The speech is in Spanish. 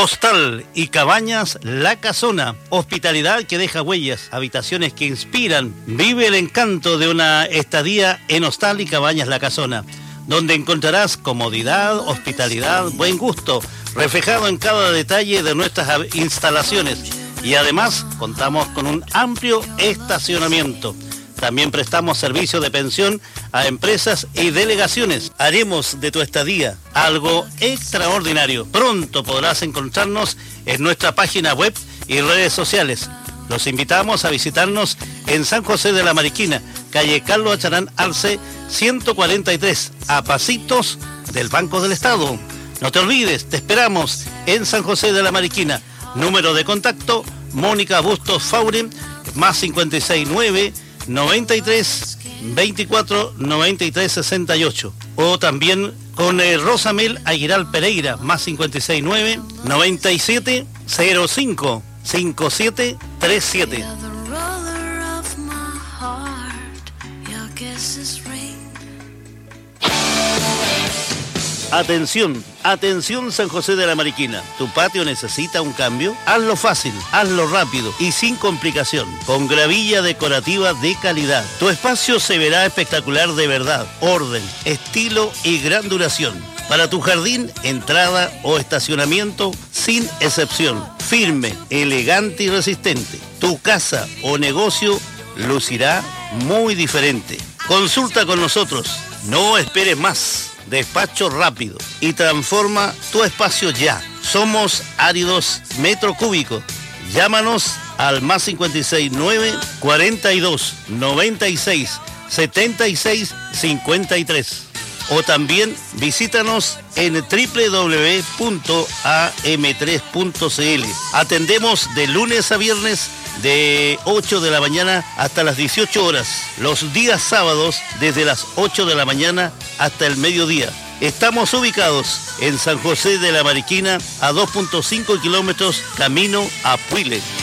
Hostal y Cabañas La Casona. Hospitalidad que deja huellas, habitaciones que inspiran. Vive el encanto de una estadía en Hostal y Cabañas La Casona, donde encontrarás comodidad, hospitalidad, buen gusto, reflejado en cada detalle de nuestras instalaciones. Y además contamos con un amplio estacionamiento. También prestamos servicio de pensión a empresas y delegaciones. Haremos de tu estadía algo extraordinario. Pronto podrás encontrarnos en nuestra página web y redes sociales. Los invitamos a visitarnos en San José de la Mariquina, calle Carlos Acharán Arce, 143, a pasitos del Banco del Estado. No te olvides, te esperamos en San José de la Mariquina. Número de contacto, Mónica Bustos Faure, más 569 93 24 93 68. O también con Rosamel Aguiral Pereira, más 569 97 05 57 37. Atención, atención San José de la Mariquina. ¿Tu patio necesita un cambio? Hazlo fácil, hazlo rápido y sin complicación, con gravilla decorativa de calidad. Tu espacio se verá espectacular de verdad, orden, estilo y gran duración. Para tu jardín, entrada o estacionamiento, sin excepción, firme, elegante y resistente. Tu casa o negocio lucirá muy diferente. Consulta con nosotros, no esperes más. Despacho rápido y transforma tu espacio ya. Somos Áridos Metro Cúbico. Llámanos al más 569 42 96 76 53. O también visítanos en www.am3.cl. Atendemos de lunes a viernes de 8 de la mañana hasta las 18 horas. Los días sábados desde las 8 de la mañana hasta el mediodía. Estamos ubicados en San José de la Mariquina, a 2.5 kilómetros camino a Puile.